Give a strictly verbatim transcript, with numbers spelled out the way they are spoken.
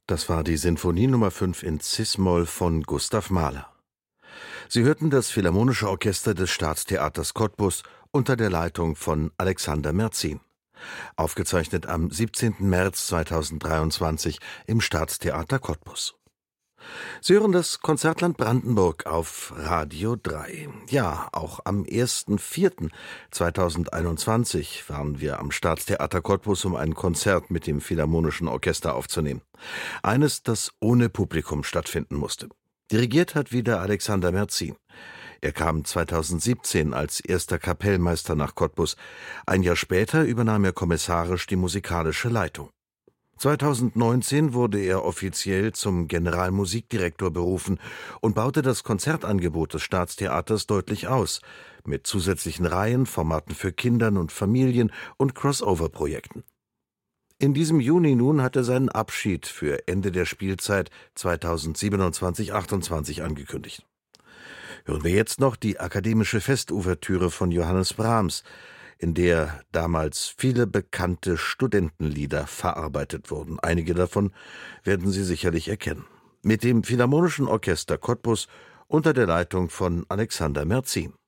Das war die Sinfonie Nummer fünf in Cis-Moll von Gustav Mahler. Sie hörten das Philharmonische Orchester des Staatstheaters Cottbus unter der Leitung von Alexander Merzin. Aufgezeichnet am siebzehnten März zweitausenddreiundzwanzig im Staatstheater Cottbus. Sie hören das Konzertland Brandenburg auf Radio drei. Ja, auch am ersten vierten zweitausendeinundzwanzig waren wir am Staatstheater Cottbus, um ein Konzert mit dem Philharmonischen Orchester aufzunehmen. Eines, das ohne Publikum stattfinden musste. Dirigiert hat wieder Alexander Merzin. Er kam zweitausendsiebzehn als erster Kapellmeister nach Cottbus. Ein Jahr später übernahm er kommissarisch die musikalische Leitung. zweitausendneunzehn wurde er offiziell zum Generalmusikdirektor berufen und baute das Konzertangebot des Staatstheaters deutlich aus, mit zusätzlichen Reihen, Formaten für Kinder und Familien und Crossover-Projekten. In diesem Juni nun hat er seinen Abschied für Ende der Spielzeit zweitausendsiebenundzwanzig achtundzwanzig angekündigt. Hören wir jetzt noch die akademische Festouvertüre von Johannes Brahms, in der damals viele bekannte Studentenlieder verarbeitet wurden. Einige davon werden Sie sicherlich erkennen. Mit dem Philharmonischen Orchester Cottbus unter der Leitung von Alexander Merzin.